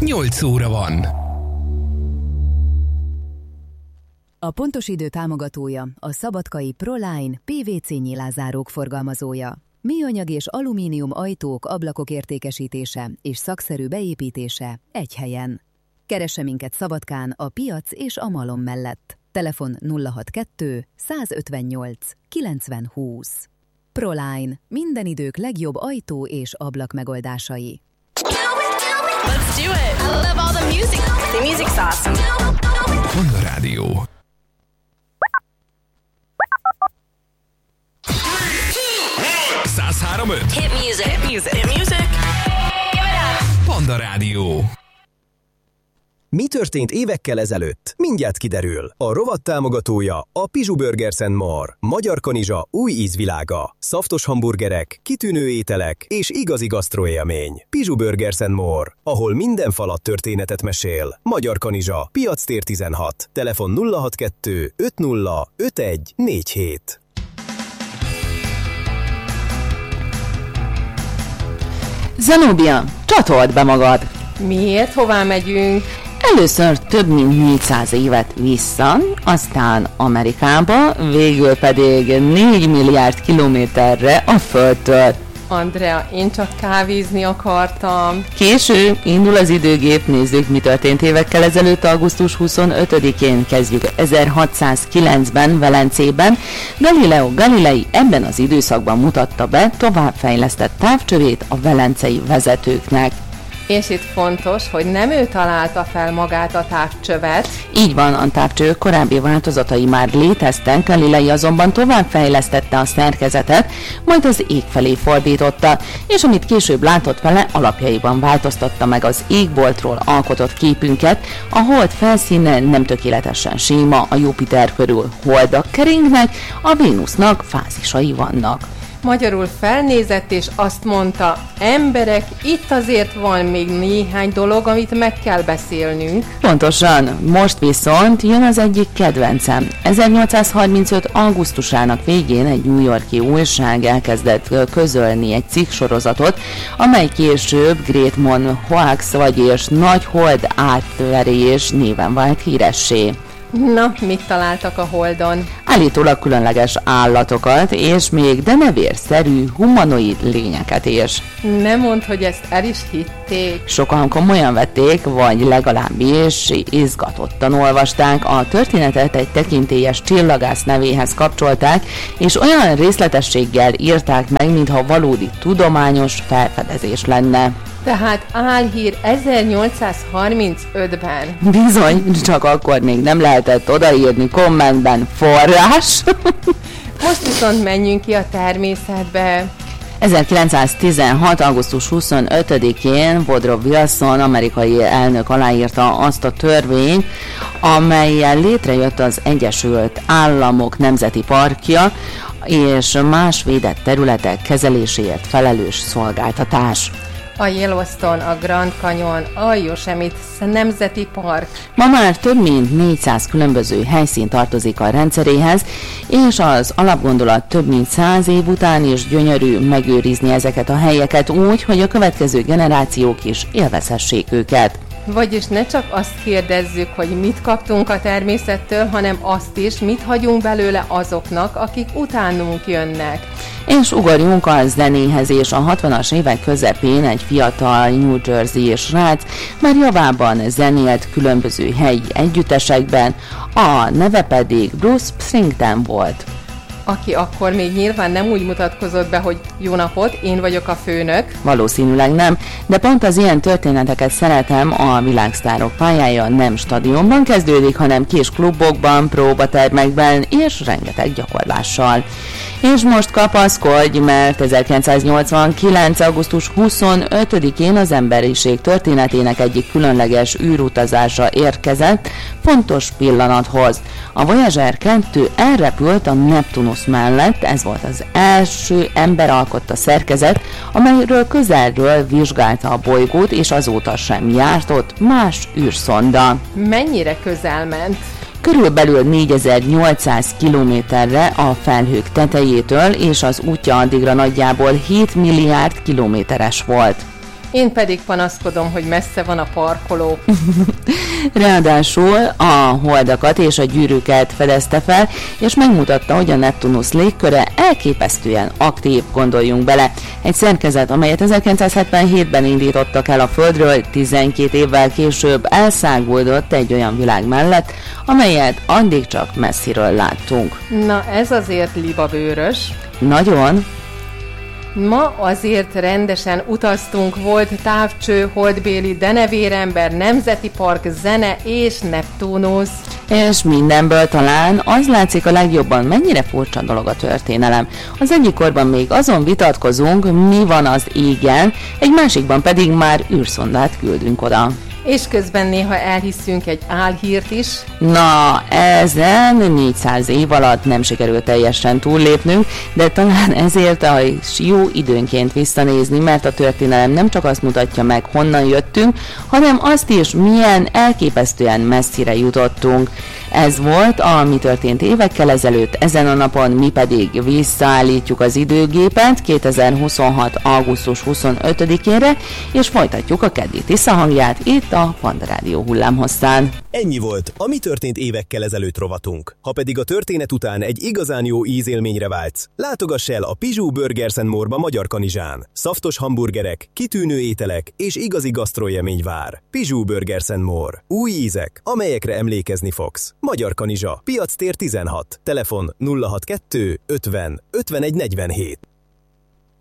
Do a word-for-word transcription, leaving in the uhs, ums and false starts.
nyolc óra van. A pontos idő támogatója a Szabadkai Proline pé vé cé nyilázárók forgalmazója. Műanyag és alumínium ajtók, ablakok értékesítése és szakszerű beépítése egy helyen. Keresse minket Szabadkán a piac és a malom mellett. Telefon nulla hatvankettő százötvennyolc kilencven húsz. Proline. Minden idők legjobb ajtó és ablak megoldásai. Let's do it. I love all the music. The music's awesome. Honda Rádió. száz három öt. Hit music. Hit music. Hit music. Give it up. Honda Rádió. Mi történt évekkel ezelőtt? Mindjárt kiderül. A rovat támogatója a Pizsu Burgers and More. Magyar kanizsa új ízvilága. Szaftos hamburgerek, kitűnő ételek és igazi gasztroélmény. Pizsu Burgers and More, ahol minden falat történetet mesél. Magyar kanizsa, Piactér tizenhat. Telefon nulla hatvankettő öt nulla öt egy négy hét. Zenobia, csatold be magad! Miért? Hová megyünk? Először több mint négyszáz évet vissza, aztán Amerikába, végül pedig négy milliárd kilométerre a Földtől. Andrea, én csak kávézni akartam. Késő, indul az időgép, nézzük, mi történt évekkel ezelőtt, augusztus huszonötödikén kezdjük ezerhatszázkilencben Velencében. Galileo Galilei ebben az időszakban mutatta be továbbfejlesztett távcsövét a velencei vezetőknek. És itt fontos, hogy nem ő találta fel magát a távcsövet. Így van, a távcső korábbi változatai már léteztek, Galilei azonban továbbfejlesztette a szerkezetet, majd az ég felé fordította, és amit később látott vele, alapjaiban változtatta meg az égboltról alkotott képünket. A hold felszíne nem tökéletesen síma, a Jupiter körül holdak keringnek, a Vénusznak fázisai vannak. Magyarul felnézett és azt mondta, emberek, itt azért van még néhány dolog, amit meg kell beszélnünk. Pontosan, most viszont jön az egyik kedvencem. ezernyolcszázharmincöt. augusztusának végén egy New York-i újság elkezdett közölni egy cikksorozatot, amely később Great Moon Hoax, vagyis Nagy Hold átverés néven vált híressé. Na, mit találtak a Holdon? Állítólag különleges állatokat, és még denevérszerű humanoid lényeket is. Nem mondd, hogy ezt el is hitték. Sokan komolyan vették, vagy legalábbis izgatottan olvasták. A történetet egy tekintélyes csillagász nevéhez kapcsolták, és olyan részletességgel írták meg, mintha valódi tudományos felfedezés lenne. Tehát álhír ezernyolcszázharmincötben. Bizony, csak akkor még nem lehetett odaírni kommentben forrás. Most viszont menjünk ki a természetbe. ezerkilencszáztizenhat. augusztus huszonötödikén Woodrow Wilson amerikai elnök aláírta azt a törvényt, amellyel létrejött az Egyesült Államok Nemzeti Parkja és más védett területek kezeléséért felelős szolgáltatás. A Yellowstone, a Grand Canyon, a Yosemite Nemzeti Park. Ma már több mint négyszáz különböző helyszín tartozik a rendszeréhez, és az alapgondolat több mint száz év után is gyönyörű megőrizni ezeket a helyeket úgy, hogy a következő generációk is élvezhessék őket. Vagyis ne csak azt kérdezzük, hogy mit kaptunk a természettől, hanem azt is, mit hagyunk belőle azoknak, akik utánunk jönnek. És ugorjunk a zenéhez, és a hatvanas évek közepén egy fiatal New Jersey-i srác már javában zenélt különböző helyi együttesekben, a neve pedig Bruce Springsteen volt. Aki akkor még nyilván nem úgy mutatkozott be, hogy jó napot, én vagyok a főnök. Valószínűleg nem, de pont az ilyen történeteket szeretem, a világsztárok pályája nem stadionban kezdődik, hanem kis klubokban, próbatermekben és rengeteg gyakorlással. És most kapaszkodj, mert ezerkilencszáznyolcvankilenc. augusztus huszonötödikén az emberiség történetének egyik különleges űrutazása érkezett fontos pillanathoz. A Voyager kettő elrepült a Neptunus mellett, ez volt az első emberalkotta szerkezet, amelyről közelről vizsgálta a bolygót, és azóta sem járt ott más űrszonda. Mennyire közel ment? Körülbelül négyezer-nyolcszáz kilométerre a felhők tetejétől, és az útja addigra nagyjából hét milliárd kilométeres volt. Én pedig panaszkodom, hogy messze van a parkoló. Ráadásul a holdakat és a gyűrűket fedezte fel, és megmutatta, hogy a Neptunusz légköre elképesztően aktív, gondoljunk bele. Egy szerkezet, amelyet ezerkilencszázhetvenhétben indítottak el a Földről, tizenkét évvel később elszáguldott egy olyan világ mellett, amelyet addig csak messziről láttunk. Na, ez azért libabőrös. Nagyon. Ma azért rendesen utaztunk, volt távcső, holdbéli, denevérember, nemzeti park, zene és Neptunusz. És mindenből talán az látszik a legjobban, mennyire furcsa dolog a történelem. Az egyik korban még azon vitatkozunk, mi van az égen, egy másikban pedig már űrszondát küldünk oda. És közben néha elhiszünk egy álhírt is. Na, ezen négyszáz év alatt nem sikerült teljesen túllépnünk, de talán ezért a jó időnként visszanézni, mert a történelem nem csak azt mutatja meg, honnan jöttünk, hanem azt is, milyen elképesztően messzire jutottunk. Ez volt a Mi történt évekkel ezelőtt, ezen a napon mi pedig visszaállítjuk az időgépet kétezer-huszonhat. augusztus huszonötödikére, és folytatjuk a keddi Tisza hangját itt a Panda Rádió hullámhosszán. Ennyi volt a Mi történt évekkel ezelőtt rovatunk. Ha pedig a történet után egy igazán jó ízélményre vágysz, látogass el a Pizsú Burgers and More-ba Magyarkanizsán. Szaftos hamburgerek, kitűnő ételek és igazi gasztroélmény vár. Pizsú Burgers and More. Új ízek, amelyekre emlékezni fogsz. Magyarkanizsa, Piactér tizenhat, telefon nulla hatvankettő ötven ötvenegy negyvenhét.